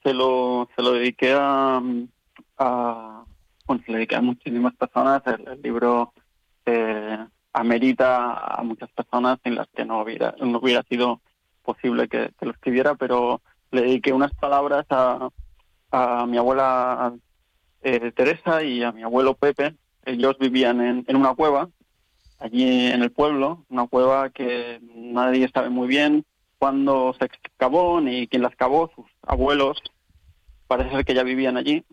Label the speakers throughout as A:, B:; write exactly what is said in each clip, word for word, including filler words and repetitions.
A: se lo, se lo dediqué a, a, bueno, se lo dediqué a muchísimas personas. El, el libro eh, amerita a muchas personas sin las que no hubiera, no hubiera sido posible que, que lo escribiera, pero le dediqué unas palabras a, a mi abuela eh, Teresa y a mi abuelo Pepe. Ellos vivían en, en una cueva, allí en el pueblo, una cueva que nadie sabe muy bien cuándo se excavó ni quién la excavó. Sus abuelos parece ser que ya vivían allí,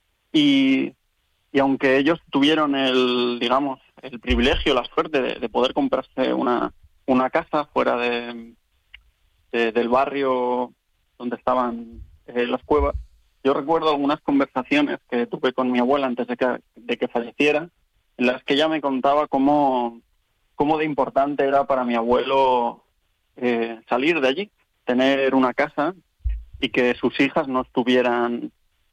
A: y, y aunque ellos tuvieron el, digamos, el privilegio, la suerte de, de poder comprarse una, una casa fuera de, de, del barrio donde estaban eh, las cuevas, yo recuerdo algunas conversaciones que tuve con mi abuela antes de que, de que falleciera, en las que ella me contaba cómo, cómo de importante era para mi abuelo eh, salir de allí, tener una casa y que sus hijas no estuvieran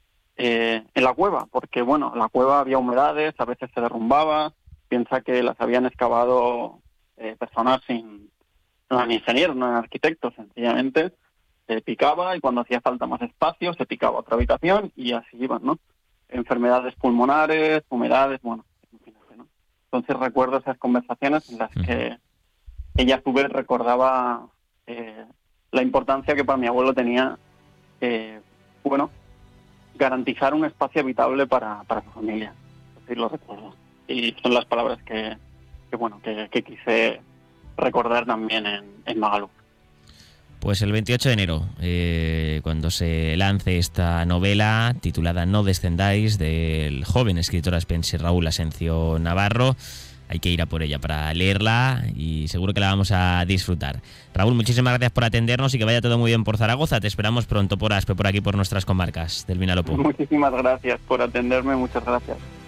A: eh, en la cueva, porque bueno, en la cueva había humedades, a veces se derrumbaba, piensa que las habían excavado eh, personas sin, no eran ingenieros, no eran arquitectos, sencillamente se picaba y cuando hacía falta más espacio se picaba otra habitación y así iban, ¿no? Enfermedades pulmonares, humedades, bueno, imagínate, ¿no? Entonces recuerdo esas conversaciones en las que ella a su vez recordaba eh, la importancia que para mi abuelo tenía, eh, bueno, garantizar un espacio habitable para, para su familia. Así lo recuerdo. Y son las palabras que, que bueno, que, que quise recordar también en, en Magaluf.
B: Pues el veintiocho de enero, eh, cuando se lance esta novela titulada No descendáis, del joven escritor aspense Raúl Asencio Navarro, hay que ir a por ella para leerla y seguro que la vamos a disfrutar. Raúl, muchísimas gracias por atendernos y que vaya todo muy bien por Zaragoza. Te esperamos pronto por Aspe, por aquí, por nuestras comarcas del Vinalopó.
A: Muchísimas gracias por atenderme, muchas gracias.